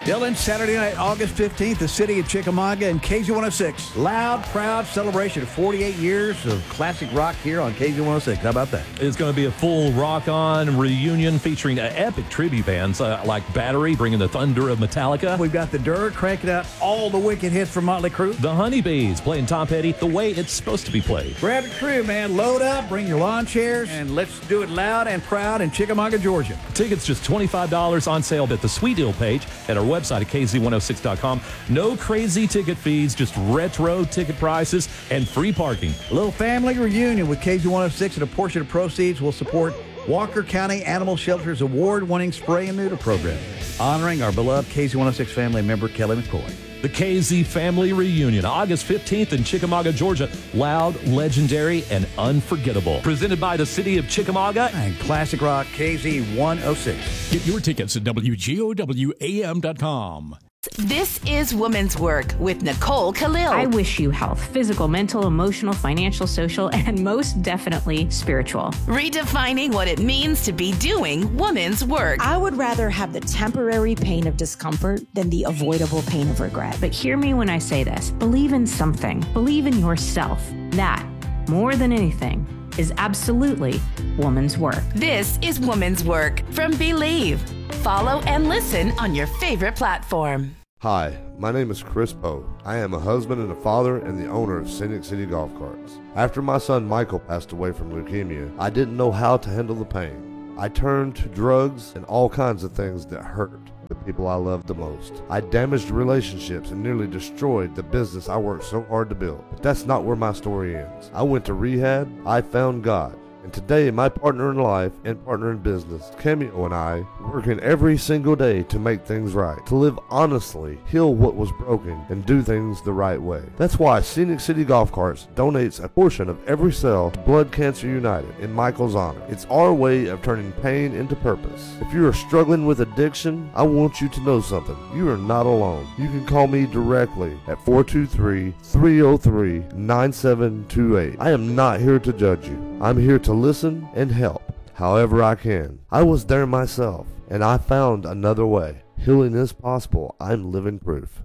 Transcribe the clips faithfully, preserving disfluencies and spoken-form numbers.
Dylan, Saturday night, August fifteenth, the city of Chickamauga and K Z one oh six. Loud, proud celebration of forty-eight years of classic rock here on K Z one oh six. How about that? It's going to be a full rock-on reunion featuring uh, epic tribute bands uh, like Battery, bringing the thunder of Metallica. We've got the Dirt cranking out all the wicked hits from Motley Crue. The Honeybees playing Tom Petty the way it's supposed to be played. Grab the crew, man. Load up, bring your lawn chairs, and let's do it loud and proud in Chickamauga, Georgia. Tickets just twenty-five dollars on sale at the Sweet Deal page at our website at K Z one oh six dot com. No crazy ticket fees, just retro ticket prices and free parking. A little family reunion with K Z one oh six, and a portion of proceeds will support Walker County Animal Shelter's award-winning spray and neuter program, honoring our beloved K Z one oh six family member, Kelly McCoy. The K Z Family Reunion, August fifteenth in Chickamauga, Georgia. Loud, legendary, and unforgettable. Presented by the city of Chickamauga and Classic Rock K Z one oh six. Get your tickets at W G O W A M dot com. This is Woman's Work with Nicole Khalil. I wish you health, physical, mental, emotional, financial, social, and most definitely spiritual. Redefining what it means to be doing woman's work. I would rather have the temporary pain of discomfort than the avoidable pain of regret. But hear me when I say this. Believe in something. Believe in yourself. That, more than anything, is absolutely woman's work. This is Woman's Work from Believe. Follow and listen on your favorite platform. Hi, my name is Chris Poe. I am a husband and a father and the owner of Scenic City Golf Carts. After my son Michael passed away from leukemia, I didn't know how to handle the pain. I turned to drugs and all kinds of things that hurt the people I loved the most. I damaged relationships and nearly destroyed the business I worked so hard to build. But that's not where my story ends. I went to rehab, I found God. And today, my partner in life and partner in business, Cameo, and I, working every single day to make things right, to live honestly, heal what was broken, and do things the right way. That's why Scenic City Golf Carts donates a portion of every sale to Blood Cancer United in Michael's honor. It's our way of turning pain into purpose. If you are struggling with addiction, I want you to know something. You are not alone. You can call me directly at four two three, three oh three, nine seven two eight. I am not here to judge you. I'm here to listen and help however I can. I was there myself, and I found another way. Healing is possible. I'm living proof.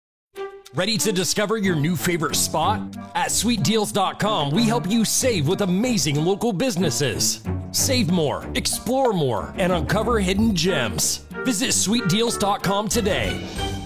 Ready to discover your new favorite spot? At sweet deals dot com, we help you save with amazing local businesses. Save more, explore more, and uncover hidden gems. Visit sweet deals dot com today.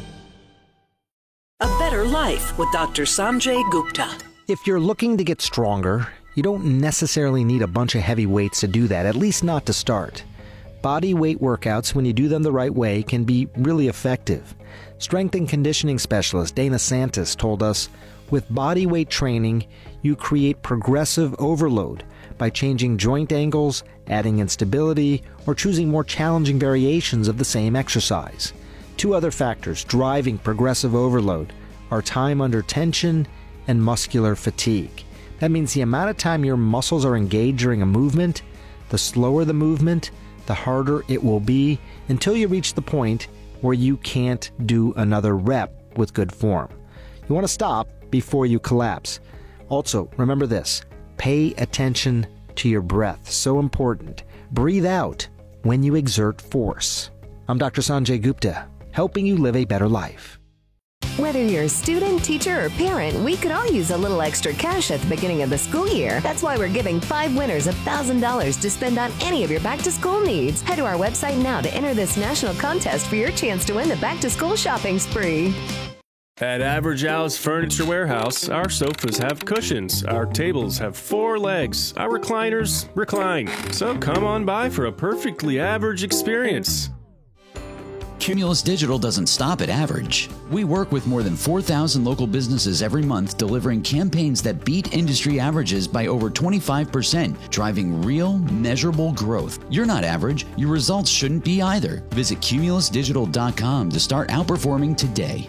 A Better Life with Doctor Sanjay Gupta. If you're looking to get stronger, you don't necessarily need a bunch of heavy weights to do that, at least not to start. Body weight workouts, when you do them the right way, can be really effective. Strength and conditioning specialist Dana Santis told us, with body weight training, you create progressive overload by changing joint angles, adding instability, or choosing more challenging variations of the same exercise. Two other factors driving progressive overload are time under tension and muscular fatigue. That means the amount of time your muscles are engaged during a movement, the slower the movement, the harder it will be until you reach the point where you can't do another rep with good form. You want to stop before you collapse. Also, remember this, pay attention to your breath. So important. Breathe out when you exert force. I'm Doctor Sanjay Gupta, helping you live a better life. Whether you're a student, teacher, or parent, we could all use a little extra cash at the beginning of the school year. That's why we're giving five winners one thousand dollars to spend on any of your back-to-school needs. Head to our website now to enter this national contest for your chance to win the back-to-school shopping spree. At Average Al's Furniture Warehouse, our sofas have cushions, our tables have four legs, our recliners recline. So come on by for a perfectly average experience. Cumulus Digital doesn't stop at average. We work with more than four thousand local businesses every month, delivering campaigns that beat industry averages by over twenty-five percent, driving real, measurable growth. You're not average. Your results shouldn't be either. Visit cumulus digital dot com to start outperforming today.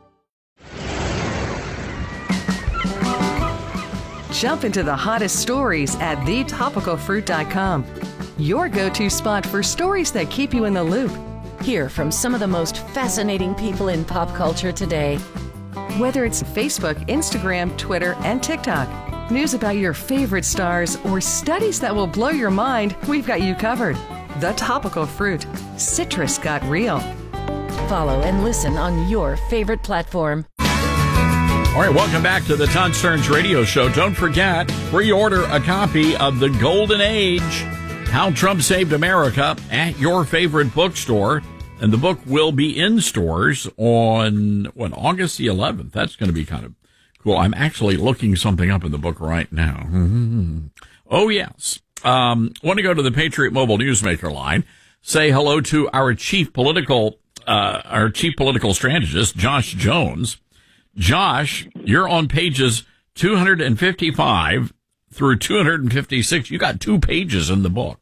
Jump into the hottest stories at the topical fruit dot com. Your go-to spot for stories that keep you in the loop. Hear from some of the most fascinating people in pop culture today. Whether it's Facebook, Instagram, Twitter, and TikTok, news about your favorite stars, or studies that will blow your mind, we've got you covered. The Topical Fruit. Citrus got real. Follow and listen on your favorite platform. All right, welcome back to the Todd Stearns Radio Show. Don't forget, pre-order a copy of The Golden Age, How Trump Saved America, at your favorite bookstore. And the book will be in stores on, what, August the eleventh. That's going to be kind of cool. I'm actually looking something up in the book right now. Mm-hmm. Oh, yes. Um, want to go to the Patriot Mobile Newsmaker line, say hello to our chief political, uh, our chief political strategist, Josh Jones. Josh, you're on pages two hundred fifty-five through two hundred fifty-six. You got two pages in the book.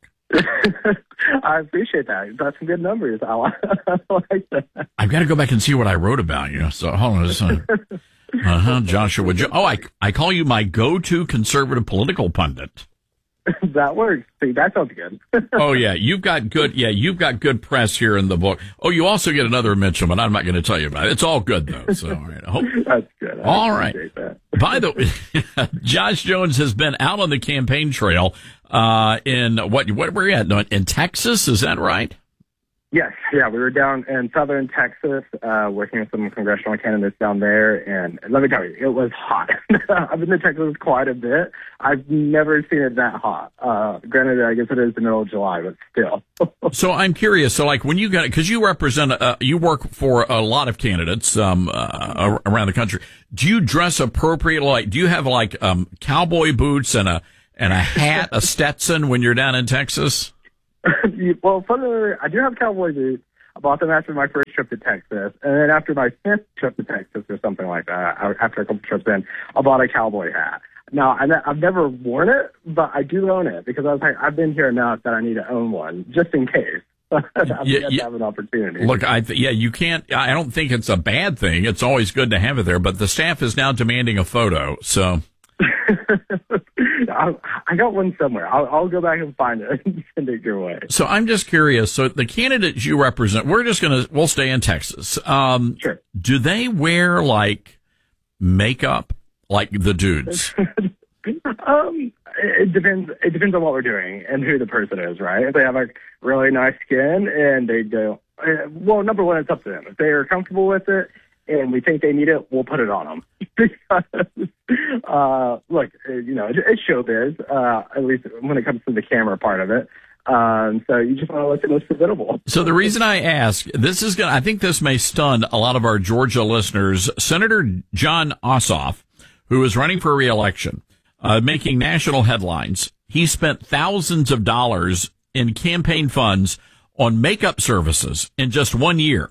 I appreciate that. That's some good numbers. I like that. I've got to go back and see what I wrote about you. So hold on a second. Uh-huh, Joshua. Jo- oh, I, I call you my go-to conservative political pundit. That works. See, that sounds good. Oh, yeah. You've got good, yeah, you've got good press here in the book. Oh, you also get another mention, but I'm not going to tell you about it. It's all good, though. So, all right. I hope- That's good. I all right. That. By the way, Josh Jones has been out on the campaign trail uh, in, what, what, where are you at? In Texas? Is that right? Yes, yeah, we were down in southern Texas, uh, working with some congressional candidates down there, and let me tell you, it was hot. I've been to Texas quite a bit. I've never seen it that hot. Uh, granted, I guess it is the middle of July, but still. So I'm curious. So, like, when you got, because you represent, uh, you work for a lot of candidates um, uh, around the country. Do you dress appropriately? Like, do you have like um, cowboy boots and a and a hat, a Stetson when you're down in Texas? Well, funnily, I do have cowboy boots. I bought them after my first trip to Texas, and then after my fifth trip to Texas or something like that, after a couple trips in, I bought a cowboy hat. Now, I've never worn it, but I do own it because I was like, I've been here enough that I need to own one just in case. I've yeah, yet yeah. to have an opportunity. Look, I th- yeah, you can't. I don't think it's a bad thing. It's always good to have it there, but the staff is now demanding a photo, so. I, I got one somewhere. I'll, I'll go back and find it and send it your way. So I'm just curious. So the candidates you represent, we're just going to, we'll stay in Texas. Um, sure. Do they wear like makeup like the dudes? um, it depends. It depends on what we're doing and who the person is, right? If they have like really nice skin and they do, well, number one, it's up to them. If they are comfortable with it and we think they need it, we'll put it on them. because, uh, look, you know, it's showbiz, uh, at least when it comes to the camera part of it. Um, so you just want to look at most presentable. So the reason I ask, this is going to, I think this may stun a lot of our Georgia listeners. Senator Jon Ossoff, who is running for re-election, uh, making national headlines. He spent thousands of dollars in campaign funds on makeup services in just one year.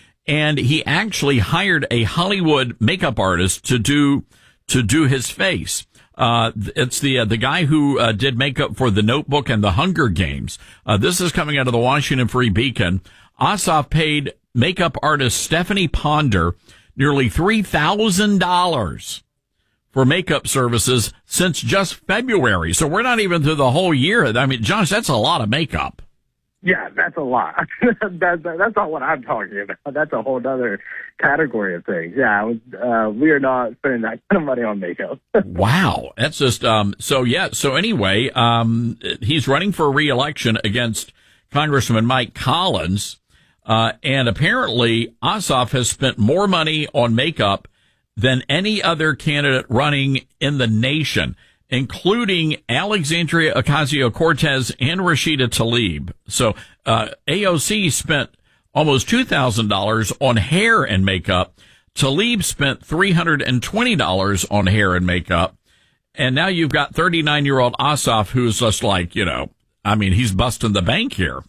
And he actually hired a Hollywood makeup artist to do to do his face. Uh, it's the uh, the guy who uh, did makeup for The Notebook and The Hunger Games. Uh, this is coming out of the Washington Free Beacon. Ossoff paid makeup artist Stephanie Ponder nearly three thousand dollars for makeup services since just February. So we're not even through the whole year. I mean, Josh, that's a lot of makeup. Yeah, that's a lot. that, that, that's not what I'm talking about. That's a whole other category of things. Yeah, uh, we are not spending that kind of money on makeup. Wow. That's just, um, so yeah. So anyway, um, he's running for re-election against Congressman Mike Collins. Uh, and apparently Ossoff has spent more money on makeup than any other candidate running in the nation, including Alexandria Ocasio-Cortez and Rashida Tlaib. So uh, A O C spent almost two thousand dollars on hair and makeup. Tlaib spent three hundred twenty dollars on hair and makeup. And now you've got thirty-nine-year-old Ossoff, who's just like, you know, I mean, he's busting the bank here.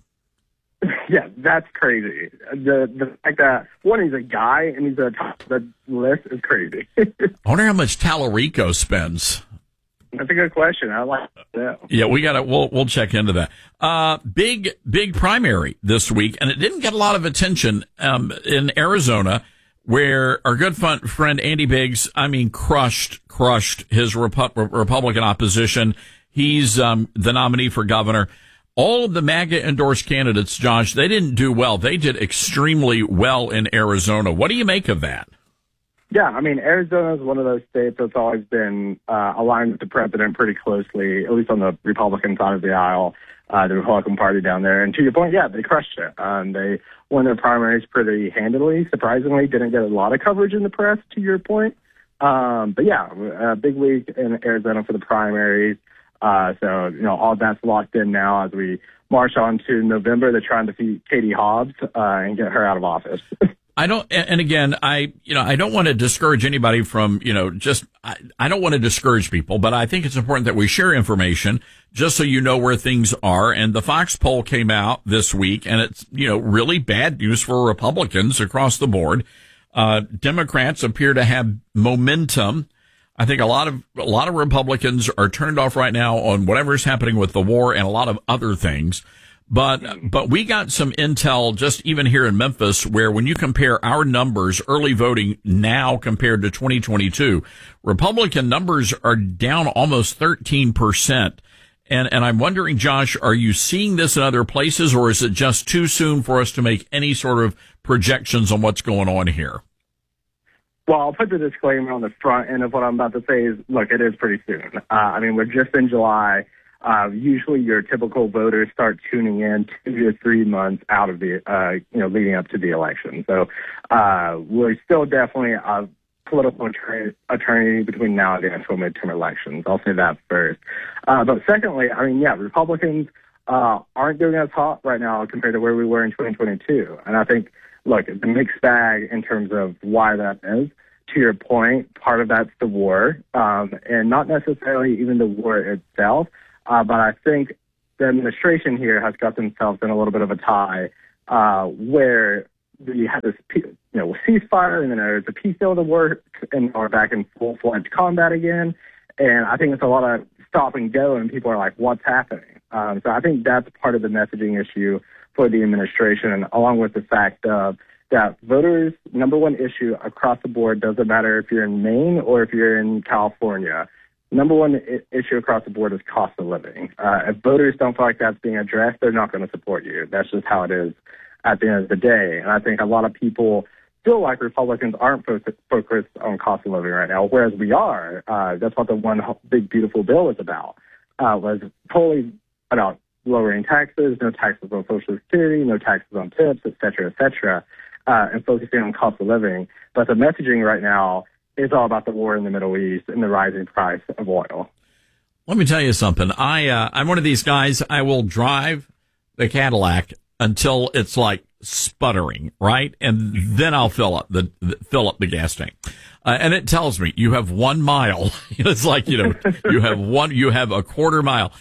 Yeah, that's crazy. The the fact that, one, he's a guy and he's at the top of the list is crazy. I wonder how much Tallarico spends. That's a good question. I like that. Yeah, we got to, we'll, we'll check into that. Uh, big, big primary this week, and it didn't get a lot of attention, um, in Arizona, where our good fun, friend Andy Biggs, I mean, crushed, crushed his Repu- Republican opposition. He's, um, the nominee for governor. All of the MAGA endorsed candidates, Josh, they didn't do well. They did extremely well in Arizona. What do you make of that? Yeah, I mean, Arizona is one of those states that's always been uh, aligned with the president pretty closely, at least on the Republican side of the aisle. uh, the Republican Party down there. And to your point, yeah, they crushed it. Um, they won their primaries pretty handily. Surprisingly, didn't get a lot of coverage in the press, to your point. Um, but yeah, a big week in Arizona for the primaries. Uh, so, you know, all that's locked in now as we march on to November to try and defeat Katie Hobbs, uh, and get her out of office. I don't, and again, I, you know, I don't want to discourage anybody from, you know, just, I, I don't want to discourage people, but I think it's important that we share information just so you know where things are. And the Fox poll came out this week, and it's, you know, really bad news for Republicans across the board. Uh, Democrats appear to have momentum. I think a lot of, a lot of Republicans are turned off right now on whatever's happening with the war and a lot of other things. But, but we got some intel just even here in Memphis where when you compare our numbers, early voting now compared to twenty twenty-two, Republican numbers are down almost thirteen percent. And, and I'm wondering, Josh, are you seeing this in other places, or is it just too soon for us to make any sort of projections on what's going on here? Well, I'll put the disclaimer on the front end of what I'm about to say is, look, it is pretty soon. Uh, I mean, we're just in July. Uh, usually your typical voters start tuning in two to three months out of the, uh, you know, leading up to the election. So, uh, we're still definitely a political attorney, attorney between now and the actual midterm elections. I'll say that first. Uh, but secondly, I mean, yeah, Republicans, uh, aren't doing as hot right now compared to where we were in twenty twenty-two. And I think, look, it's a mixed bag in terms of why that is. To your point, part of that's the war, um, and not necessarily even the war itself. Uh, but I think the administration here has got themselves in a little bit of a tie, uh, where we had this, you know, ceasefire, and then there's a peace deal to work, and we're back in full-fledged combat again. And I think it's a lot of stop and go, and people are like, what's happening? Um, so I think that's part of the messaging issue for the administration, and along with the fact of that voters' number one issue across the board, doesn't matter if you're in Maine or if you're in California, number one I- issue across the board is cost of living. Uh, if voters don't feel like that's being addressed, they're not going to support you. That's just how it is at the end of the day. And I think a lot of people feel like Republicans aren't fo- focused on cost of living right now, whereas we are. Uh, that's what the one big, beautiful bill is about, uh, was totally about lowering taxes, no taxes on Social Security, no taxes on tips, et cetera, et cetera, uh, and focusing on cost of living. But the messaging right now is all about the war in the Middle East and the rising price of oil. Let me tell you something. I, uh, I'm one of these guys, I will drive the Cadillac until it's like sputtering, right? And then I'll fill up the, the fill up the gas tank. Uh, and it tells me you have one mile. It's like, you know, you have one, you have a quarter mile.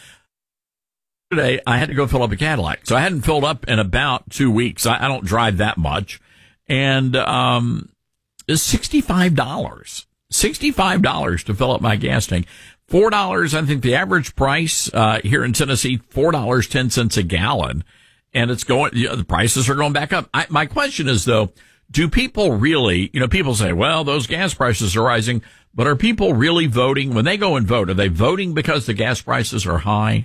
Today, I had to go fill up a Cadillac. So I hadn't filled up in about two weeks. I, I don't drive that much. And, um, it's sixty-five dollars. sixty-five dollars to fill up my gas tank. four dollars, I think the average price, uh, here in Tennessee, four dollars and ten cents a gallon. And it's going, you know, the prices are going back up. I, my question is though, do people really, you know, people say, well, those gas prices are rising, but are people really voting? When they go and vote, are they voting because the gas prices are high?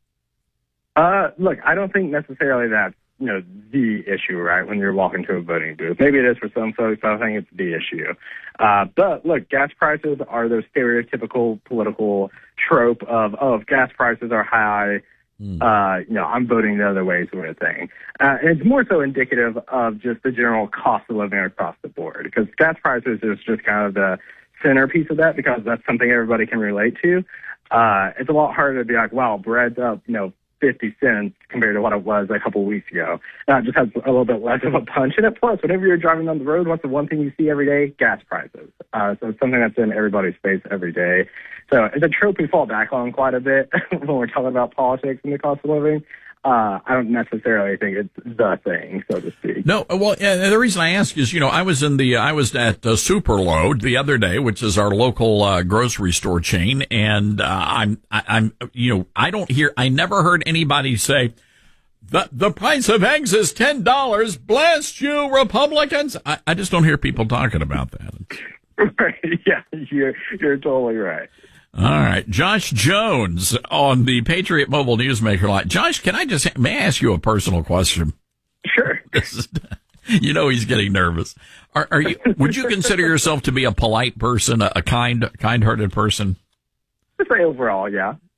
Uh, look, I don't think necessarily that's, you know, the issue, right, when you're walking to a voting booth. Maybe it is for some folks, but I think it's the issue. Uh, but look, gas prices are those stereotypical political trope of, oh, if gas prices are high, mm. uh, you know, I'm voting the other way sort of thing. Uh, and it's more so indicative of just the general cost of living across the board, because gas prices is just kind of the centerpiece of that, because that's something everybody can relate to. Uh, it's a lot harder to be like, wow, bread's up, you know, fifty cents compared to what it was a couple of weeks ago. Now it just has a little bit less of a punch in it. Plus, whenever you're driving on the road, what's the one thing you see every day? Gas prices. Uh, so it's something that's in everybody's face every day. So it's a trope we fall back on quite a bit when we're talking about politics and the cost of living. Uh, I don't necessarily think it's the thing, so to speak. No, well, yeah, the reason I ask is, you know, I was in the, I was at uh, Superload the other day, which is our local uh, grocery store chain, and uh, I'm, I, I'm, you know, I don't hear, I never heard anybody say, the the price of eggs is ten dollars. Bless you, Republicans. I, I just don't hear people talking about that. Right? Yeah, you're you're totally right. All right. Josh Jones on the Patriot Mobile Newsmaker line. Josh, can I just, may I ask you a personal question? Sure. This is, you know, he's getting nervous. Are, are you, would you consider yourself to be a polite person, a, a kind, kind-hearted person? I'd say overall, yeah.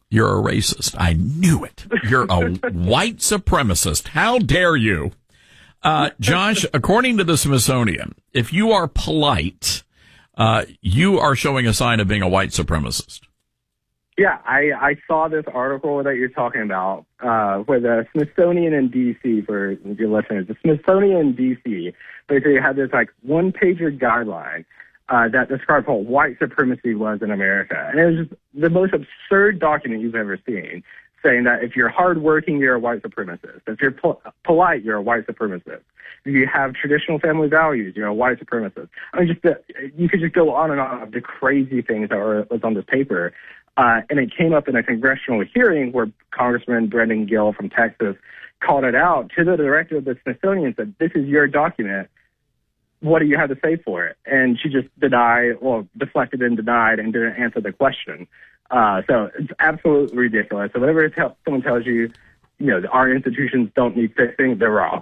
You're a racist. I knew it. You're a white supremacist. How dare you? Uh, Josh, according to the Smithsonian, if you are polite, uh, you are showing a sign of being a white supremacist. Yeah, I, I saw this article that you're talking about, uh, where the Smithsonian in D C, for your listeners, the Smithsonian in D C basically had this like one pager guideline Uh, that described what white supremacy was in America. And it was just the most absurd document you've ever seen, saying that if you're hardworking, you're a white supremacist. If you're po- polite, you're a white supremacist. If you have traditional family values, you're a white supremacist. I mean, just the, you could just go on and on of the crazy things that were was on this paper. Uh, and it came up in a congressional hearing where Congressman Brendan Gill from Texas called it out to the director of the Smithsonian and said, "This is your document. What do you have to say for it?" And she just denied, well, deflected and denied and didn't answer the question. Uh, so it's absolutely ridiculous. So whenever tell, someone tells you, you know, our institutions don't need fixing, they're wrong.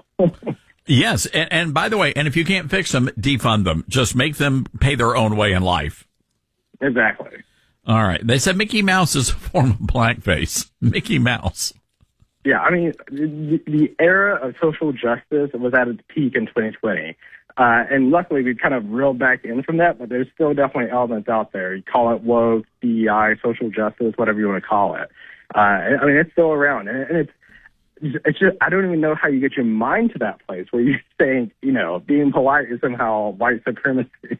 Yes. And, and by the way, and if you can't fix them, defund them. Just make them pay their own way in life. Exactly. All right. They said Mickey Mouse is a form of blackface. Mickey Mouse. Yeah. I mean, the, the era of social justice was at its peak in twenty twenty. Uh, and luckily, we kind of reeled back in from that, but there's still definitely elements out there. You call it woke, D E I, social justice, whatever you want to call it. Uh, I mean, it's still around. And, and it's, it's just, I don't even know how you get your mind to that place where you think, you know, being polite is somehow white supremacy.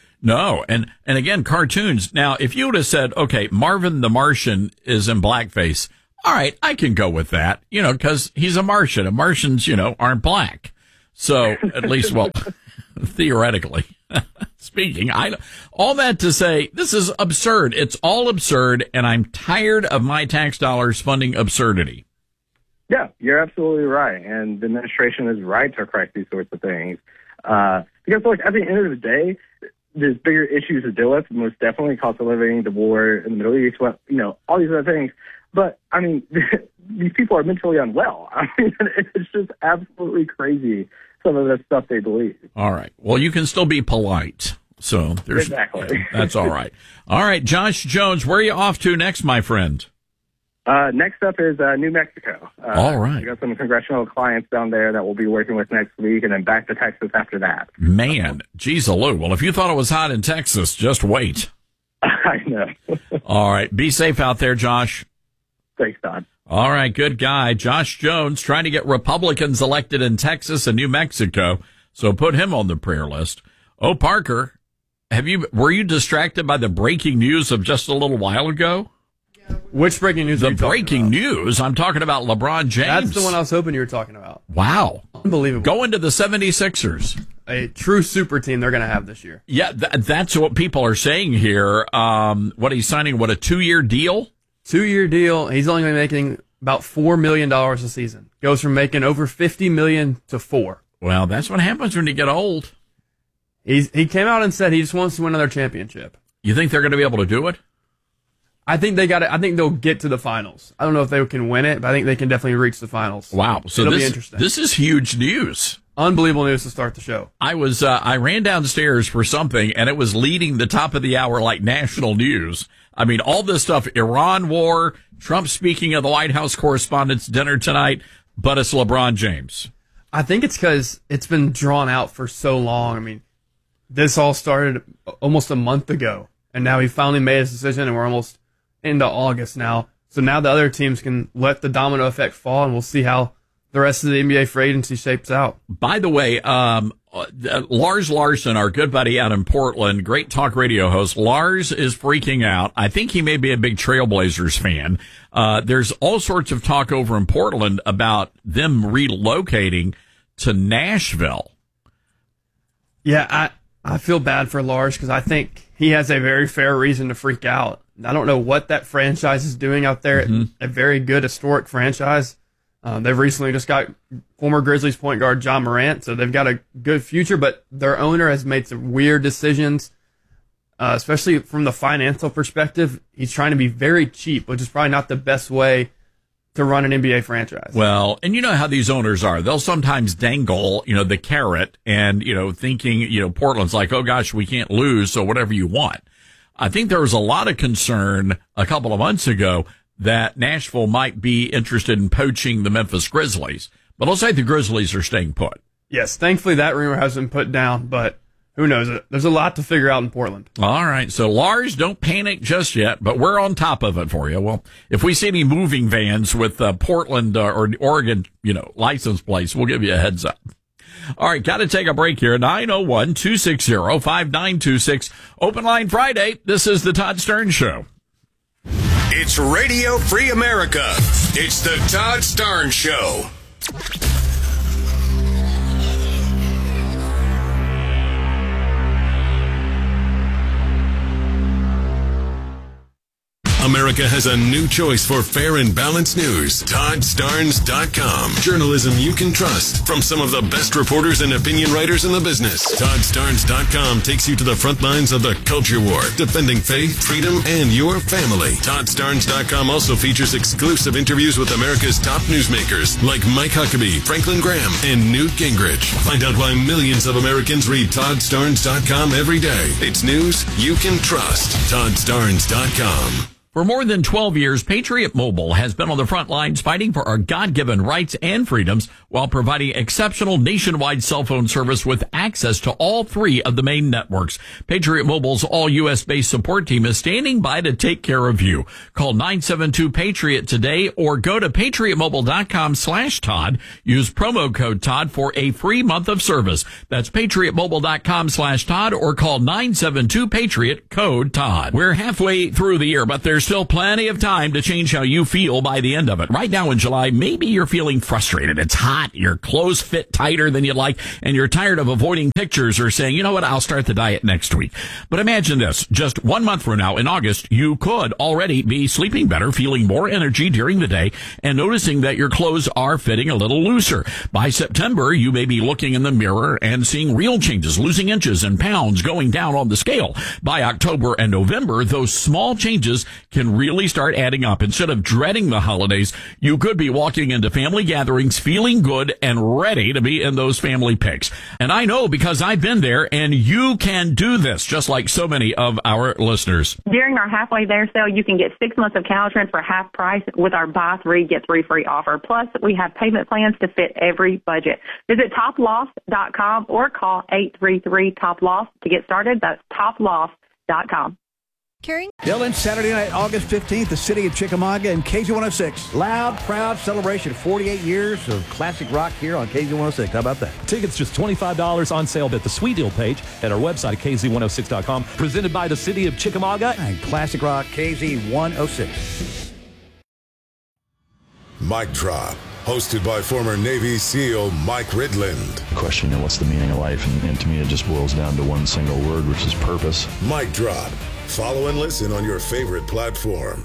No. And, and again, cartoons. Now, if you would have said, okay, Marvin the Martian is in blackface, all right, I can go with that, you know, because he's a Martian. And Martians, you know, aren't black. So at least, well, theoretically speaking, I, all that to say, this is absurd. It's all absurd, and I'm tired of my tax dollars funding absurdity. Yeah, you're absolutely right. And the administration is right to correct these sorts of things. Uh, because, look, at the end of the day, there's bigger issues to deal with, most definitely cost of living, the war in the Middle East, well, you know, all these other things. But, I mean, these people are mentally unwell. I mean, it's just absolutely crazy, some of the stuff they believe. All right. Well, you can still be polite. So there's exactly. That's all right. All right, Josh Jones, where are you off to next, my friend? Uh, next up is uh, New Mexico. Uh, all right. We got some congressional clients down there that we'll be working with next week, and then back to Texas after that. Man, geez, Lou. Well, if you thought it was hot in Texas, just wait. I know. All right. Be safe out there, Josh. Thanks, Don. All right, good guy. Josh Jones trying to get Republicans elected in Texas and New Mexico, so put him on the prayer list. Oh, Parker, have you were you distracted by the breaking news of just a little while ago? Which breaking news? The are you breaking about? news. I'm talking about LeBron James. That's the one I was hoping you were talking about. Wow, unbelievable! Going to the seventy-sixers, a true super team they're going to have this year. Yeah, th- that's what people are saying here. Um, what he's signing? What, a two-year deal? Two-year deal. He's only going to be making about four million dollars a season. Goes from making over fifty million dollars to four. Well, that's what happens when you get old. He's, he came out and said he just wants to win another championship. You think they're going to be able to do it? I think they got it. I think they'll get to the finals. I don't know if they can win it, but I think they can definitely reach the finals. Wow. So It'll this, be interesting. This is huge news. Unbelievable news to start the show. I was, uh, I ran downstairs for something and it was leading the top of the hour like national news. I mean, all this stuff, Iran war, Trump speaking at the White House Correspondents' Dinner tonight, but it's LeBron James. I think it's because it's been drawn out for so long. I mean, this all started almost a month ago, and now he finally made his decision, and we're almost into August now. So now the other teams can let the domino effect fall, and we'll see how the rest of the N B A free agency shapes out. By the way, um, uh, Lars Larson, our good buddy out in Portland, great talk radio host, Lars is freaking out. I think he may be a big Trailblazers fan. Uh, there's all sorts of talk over in Portland about them relocating to Nashville. Yeah, I, I feel bad for Lars because I think he has a very fair reason to freak out. I don't know what that franchise is doing out there. Mm-hmm. A very good historic franchise. Uh, they've recently just got former Grizzlies point guard John Morant, so they've got a good future, but their owner has made some weird decisions, uh, especially from the financial perspective. He's trying to be very cheap, which is probably not the best way to run an N B A franchise. Well, and you know how these owners are. They'll sometimes dangle, you know, the carrot and, you know, thinking, you know, Portland's like, oh gosh, we can't lose, so whatever you want. I think there was a lot of concern a couple of months ago that Nashville might be interested in poaching the Memphis Grizzlies. But I'll say the Grizzlies are staying put. Yes, thankfully that rumor has been put down, but who knows? There's a lot to figure out in Portland. All right. So, Lars, don't panic just yet, but we're on top of it for you. Well, if we see any moving vans with uh, Portland uh, or Oregon, you know, license plates, we'll give you a heads up. All right. Got to take a break here. nine oh one, two six zero, five nine two six. Open Line Friday. This is the Todd Stern Show. It's Radio Free America. It's the Todd Stern Show. America has a new choice for fair and balanced news. Todd Starnes dot com. Journalism you can trust from some of the best reporters and opinion writers in the business. Todd Starnes dot com takes you to the front lines of the culture war, defending faith, freedom, and your family. Todd Starnes dot com also features exclusive interviews with America's top newsmakers like Mike Huckabee, Franklin Graham, and Newt Gingrich. Find out why millions of Americans read Todd Starnes dot com every day. It's news you can trust. Todd Starnes dot com. For more than twelve years, Patriot Mobile has been on the front lines fighting for our God-given rights and freedoms while providing exceptional nationwide cell phone service with access to all three of the main networks. Patriot Mobile's all-U S-based support team is standing by to take care of you. Call nine seven two PATRIOT today or go to patriot mobile dot com slash Todd. Use promo code Todd for a free month of service. That's patriot mobile dot com slash Todd or call nine seven two PATRIOT, code Todd. We're halfway through the year, but there's still plenty of time to change how you feel by the end of it. Right now in July, maybe you're feeling frustrated. It's hot. Your clothes fit tighter than you'd like, and you're tired of avoiding pictures or saying, you know what, I'll start the diet next week. But imagine this. Just one month from now in August, you could already be sleeping better, feeling more energy during the day, and noticing that your clothes are fitting a little looser. By September, you may be looking in the mirror and seeing real changes, losing inches and pounds going down on the scale. By October and November, those small changes can really start adding up. Instead of dreading the holidays, you could be walking into family gatherings feeling good and ready to be in those family pics. And I know because I've been there, and you can do this just like so many of our listeners. During our halfway there sale, you can get six months of Caltrans for half price with our buy three, get three free offer. Plus, we have payment plans to fit every budget. Visit top loss dot com or call eight three three top loss to get started. That's top loss dot com. Dylan, Saturday night, August fifteenth, the city of Chickamauga and K Z one oh six. Loud, proud celebration. forty-eight years of classic rock here on K Z one oh six. How about that? Tickets just twenty-five dollars on sale at the Sweet Deal page at our website at K Z one oh six dot com. Presented by the city of Chickamauga and classic rock K Z one oh six. Mic Drop, hosted by former Navy SEAL Mike Ridland. Question, you know, what's the meaning of life? And, and to me, it just boils down to one single word, which is purpose. Mic Drop. Follow and listen on your favorite platform.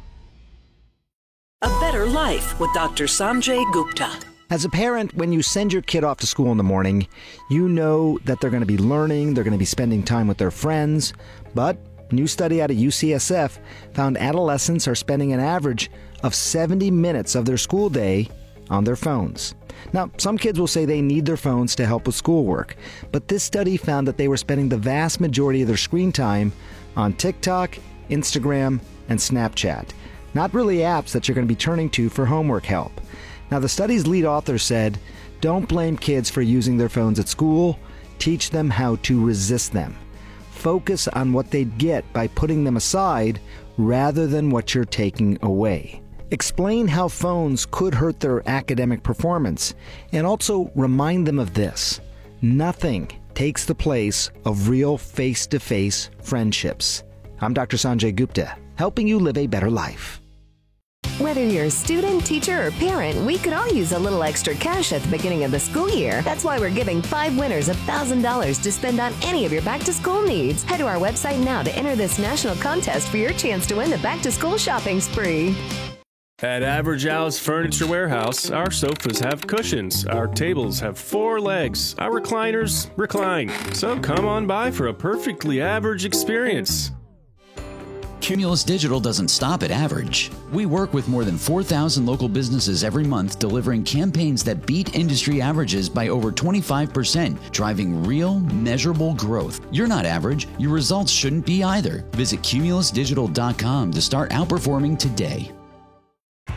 A Better Life with Doctor Sanjay Gupta. As a parent, when you send your kid off to school in the morning, you know that they're going to be learning, they're going to be spending time with their friends. But a new study out of U C S F found adolescents are spending an average of seventy minutes of their school day on their phones. Now, some kids will say they need their phones to help with schoolwork, but this study found that they were spending the vast majority of their screen time on TikTok, Instagram, and Snapchat. Not really apps that you're going to be turning to for homework help. Now, the study's lead author said, don't blame kids for using their phones at school. Teach them how to resist them. Focus on what they'd get by putting them aside rather than what you're taking away. Explain how phones could hurt their academic performance, and also remind them of this. Nothing takes the place of real face-to-face friendships. I'm Doctor Sanjay Gupta, helping you live a better life. Whether you're a student, teacher, or parent, we could all use a little extra cash at the beginning of the school year. That's why we're giving five winners one thousand dollars to spend on any of your back-to-school needs. Head to our website now to enter this national contest for your chance to win the back-to-school shopping spree. At Average Al's Furniture Warehouse, our sofas have cushions, our tables have four legs, our recliners recline. So come on by for a perfectly average experience. Cumulus Digital doesn't stop at average. We work with more than four thousand local businesses every month, delivering campaigns that beat industry averages by over twenty-five percent, driving real, measurable growth. You're not average. Your results shouldn't be either. Visit cumulus digital dot com to start outperforming today.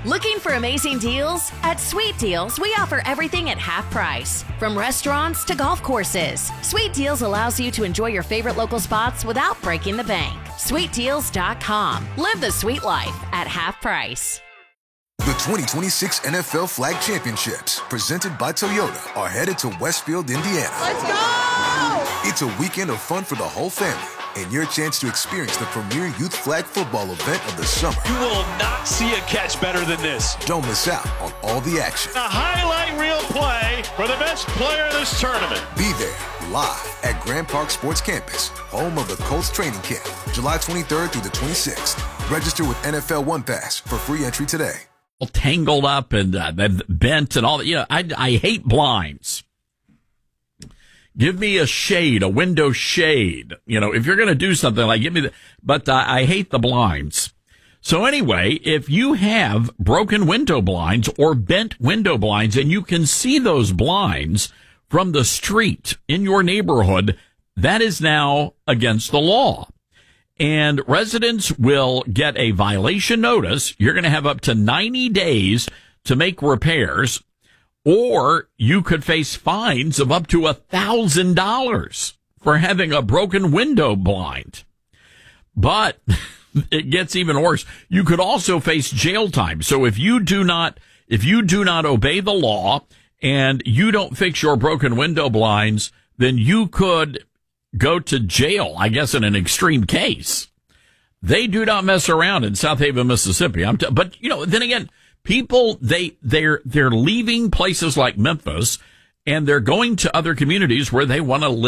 Looking for amazing deals? At Sweet Deals, we offer everything at half price. From restaurants to golf courses, Sweet Deals allows you to enjoy your favorite local spots without breaking the bank. sweet deals dot com. Live the sweet life at half price. The twenty twenty-six N F L Flag Championships, presented by Toyota, are headed to Westfield, Indiana. Let's go! It's a weekend of fun for the whole family, and your chance to experience the premier youth flag football event of the summer. You will not see a catch better than this. Don't miss out on all the action. A highlight reel play for the best player of this tournament. Be there, live at Grand Park Sports Campus, home of the Colts training camp, July twenty-third through the twenty-sixth. Register with N F L One Pass for free entry today. Tangled up and uh, bent and all that. You know, I, I hate blinds. Give me a shade, a window shade. You know, if you're going to do something like give me the, but uh, I hate the blinds. So anyway, if you have broken window blinds or bent window blinds and you can see those blinds from the street in your neighborhood, that is now against the law. And residents will get a violation notice. You're going to have up to ninety days to make repairs, or you could face fines of up to a thousand dollars for having a broken window blind. But it gets even worse. You could also face jail time. So if you do not, if you do not obey the law and you don't fix your broken window blinds, then you could go to jail, I guess, in an extreme case. They do not mess around in South Haven, Mississippi. I'm t- but, you know, then again, people, they, they're, they're leaving places like Memphis and they're going to other communities where they want to live.